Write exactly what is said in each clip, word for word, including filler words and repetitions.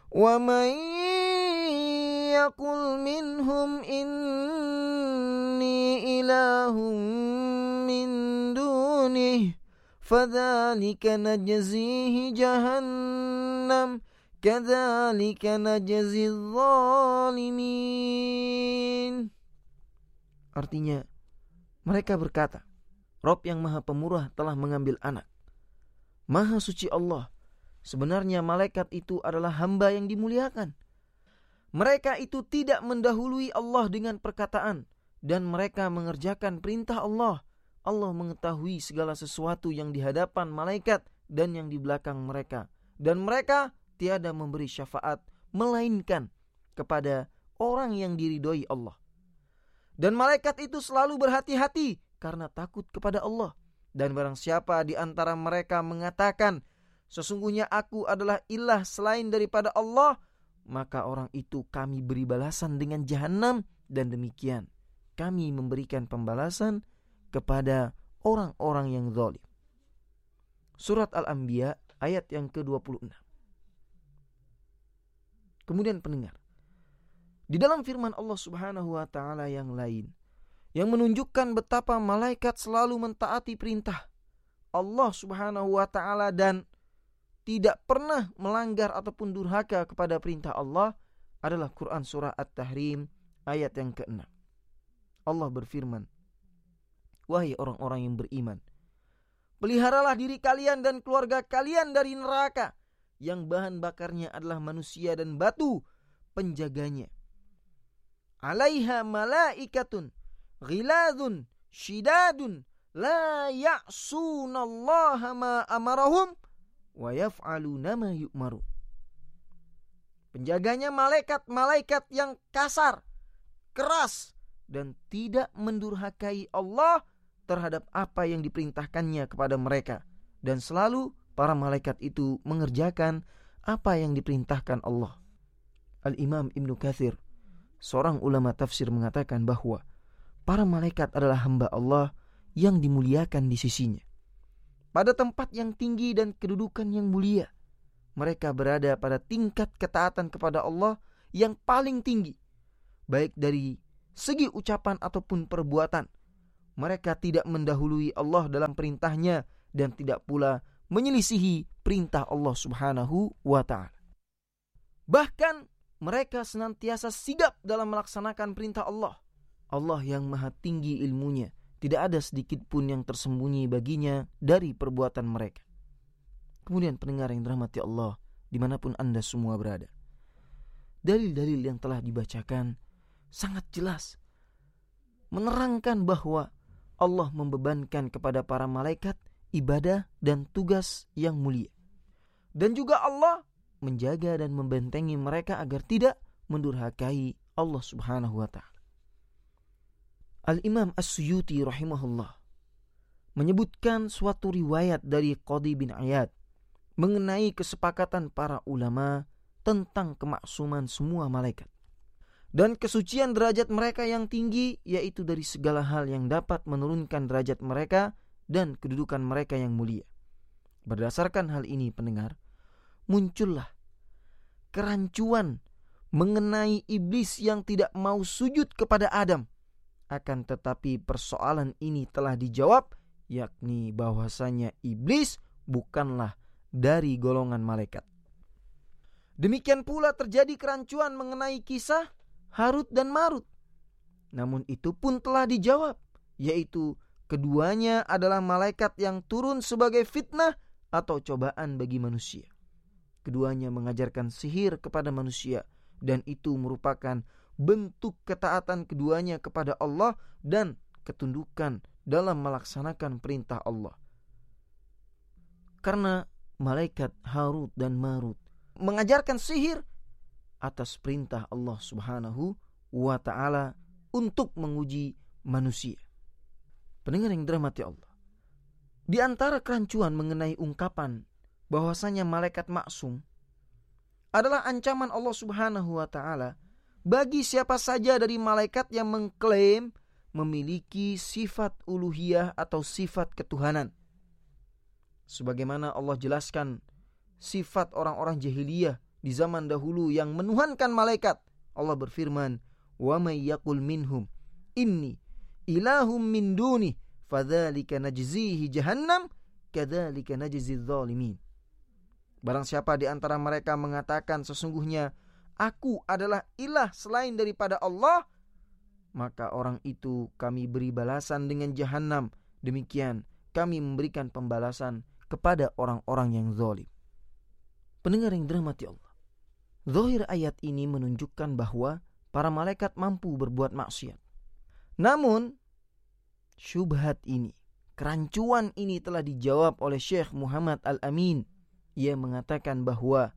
Wa man yaqul minhum inni ilahum min dunih fadzalika najzihi jahannam kadzalika najzil zalimin. Artinya, mereka berkata, Rob yang Maha Pemurah telah mengambil anak. Maha suci Allah, sebenarnya malaikat itu adalah hamba yang dimuliakan. Mereka itu tidak mendahului Allah dengan perkataan, dan mereka mengerjakan perintah Allah. Allah mengetahui segala sesuatu yang di hadapan malaikat dan yang di belakang mereka. Dan mereka tiada memberi syafaat, melainkan kepada orang yang diridhoi Allah. Dan malaikat itu selalu berhati-hati karena takut kepada Allah. Dan barang siapa di antara mereka mengatakan, sesungguhnya aku adalah ilah selain daripada Allah, maka orang itu kami beri balasan dengan jahanam, dan demikian kami memberikan pembalasan kepada orang-orang yang zalim. Surat Al-Anbiya ayat yang ke dua puluh enam. Kemudian pendengar, di dalam firman Allah Subhanahu wa taala yang lain yang menunjukkan betapa malaikat selalu mentaati perintah Allah Subhanahu wa taala dan tidak pernah melanggar ataupun durhaka kepada perintah Allah adalah Quran surah At-Tahrim ayat yang keenam. Allah berfirman, wahai orang-orang yang beriman, peliharalah diri kalian dan keluarga kalian dari neraka yang bahan bakarnya adalah manusia dan batu penjaganya. Alaiha malaikatun ghiladun shidadun la ya'sunallaha ma amarahum wa yaf'aluna ma yu'maru. Penjaganya malaikat-malaikat yang kasar, keras, dan tidak mendurhakai Allah terhadap apa yang diperintahkannya kepada mereka. Dan selalu para malaikat itu mengerjakan apa yang diperintahkan Allah. Al-Imam Ibnu Katsir, seorang ulama tafsir, mengatakan bahwa para malaikat adalah hamba Allah yang dimuliakan di sisinya. Pada tempat yang tinggi dan kedudukan yang mulia, mereka berada pada tingkat ketaatan kepada Allah yang paling tinggi, baik dari segi ucapan ataupun perbuatan. Mereka tidak mendahului Allah dalam perintahnya dan tidak pula menyelisihi perintah Allah Subhanahu wa ta'ala. Bahkan mereka senantiasa sigap dalam melaksanakan perintah Allah. Allah yang maha tinggi ilmunya, tidak ada sedikit pun yang tersembunyi baginya dari perbuatan mereka. Kemudian pendengar yang dirahmati Allah, dimanapun Anda semua berada, dalil-dalil yang telah dibacakan sangat jelas menerangkan bahwa Allah membebankan kepada para malaikat ibadah dan tugas yang mulia. Dan juga Allah menjaga dan membentengi mereka agar tidak mendurhakai Allah Subhanahu wa ta'ala. Al-Imam As-Suyuti rahimahullah menyebutkan suatu riwayat dari Qadi bin Iyad mengenai kesepakatan para ulama tentang kemaksuman semua malaikat dan kesucian derajat mereka yang tinggi, yaitu dari segala hal yang dapat menurunkan derajat mereka dan kedudukan mereka yang mulia. Berdasarkan hal ini, pendengar, muncullah kerancuan mengenai iblis yang tidak mau sujud kepada Adam. Akan tetapi persoalan ini telah dijawab, yakni bahwasanya iblis bukanlah dari golongan malaikat. Demikian pula terjadi kerancuan mengenai kisah Harut dan Marut. Namun itu pun telah dijawab, yaitu keduanya adalah malaikat yang turun sebagai fitnah atau cobaan bagi manusia. Keduanya mengajarkan sihir kepada manusia, dan itu merupakan bentuk ketaatan keduanya kepada Allah dan ketundukan dalam melaksanakan perintah Allah. Karena malaikat Harut dan Marut mengajarkan sihir atas perintah Allah Subhanahu wa ta'ala untuk menguji manusia. Pendengar yang dirahmati Allah, di antara kerancuan mengenai ungkapan bahwasanya malaikat maksum adalah ancaman Allah Subhanahu wa ta'ala bagi siapa saja dari malaikat yang mengklaim memiliki sifat uluhiyah atau sifat ketuhanan. Sebagaimana Allah jelaskan sifat orang-orang jahiliyah di zaman dahulu yang menuhankan malaikat. Allah berfirman, "Wa may yaqul minhum inni ilahum min duni fadzalika najzihi jahannam kadzalika najzidz zalimin." Barang siapa di antara mereka mengatakan sesungguhnya aku adalah ilah selain daripada Allah, maka orang itu kami beri balasan dengan jahannam. Demikian kami memberikan pembalasan kepada orang-orang yang zalim. Pendengar yang dirahmati Allah, zahir ayat ini menunjukkan bahwa para malaikat mampu berbuat maksiat. Namun syubhat ini, kerancuan ini telah dijawab oleh Syekh Muhammad Al-Amin. Ia mengatakan bahwa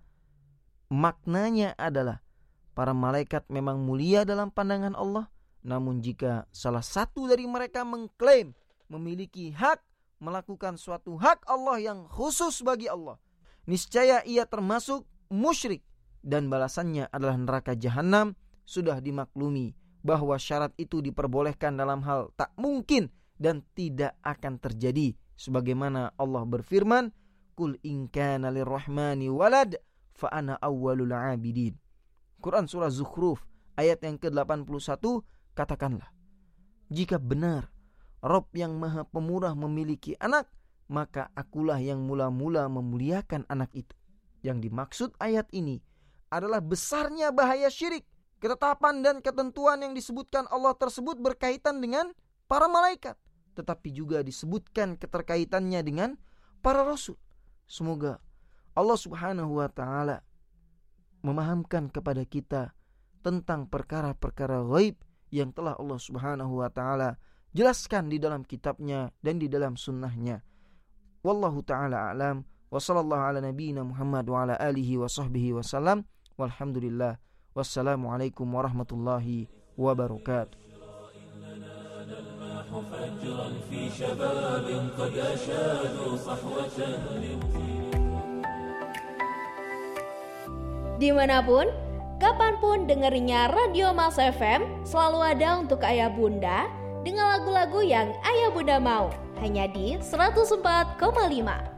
maknanya adalah para malaikat memang mulia dalam pandangan Allah, namun jika salah satu dari mereka mengklaim memiliki hak melakukan suatu hak Allah yang khusus bagi Allah, niscaya ia termasuk musyrik dan balasannya adalah neraka jahanam. Sudah dimaklumi bahwa syarat itu diperbolehkan dalam hal tak mungkin dan tidak akan terjadi, sebagaimana Allah berfirman, "Qul in kana lirrahmani walad fa ana awwalul 'abidin." Quran surah Zukhruf ayat yang ke delapan puluh satu, katakanlah, jika benar Rabb yang Maha Pemurah memiliki anak, maka akulah yang mula-mula memuliakan anak itu. Yang dimaksud ayat ini adalah besarnya bahaya syirik. Ketetapan dan ketentuan yang disebutkan Allah tersebut berkaitan dengan para malaikat, tetapi juga disebutkan keterkaitannya dengan para rasul. Semoga Allah Subhanahu wa taala memahamkan kepada kita tentang perkara-perkara ghaib yang telah Allah Subhanahu wa taala jelaskan di dalam kitabnya dan di dalam sunnahnya. Wallahu ta'ala a'lam. Wa sallallahu ala nabiyyina Muhammad wa ala alihi wa sahbihi wa sallam. Walhamdulillah. Wassalamualaikum warahmatullahi wabarakatuh. Dimanapun, kapanpun dengerinya Radio Mas F M, selalu ada untuk ayah bunda dengan lagu-lagu yang ayah bunda mau. Hanya di seratus empat koma lima.